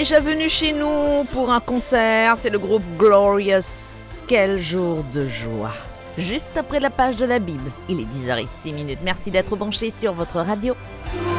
déjà venu chez nous pour un concert, c'est le groupe Glorious. Quel jour de joie. Juste après la page de la Bible, il est 10h06. Merci d'être branché sur votre radio.